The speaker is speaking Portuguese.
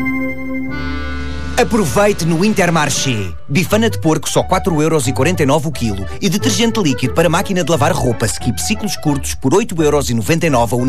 Aproveite no Intermarché. Bifana de porco só 4,49€ o quilo. E detergente líquido para máquina de lavar roupa Skip ciclos curtos por 8,99€ a unidade.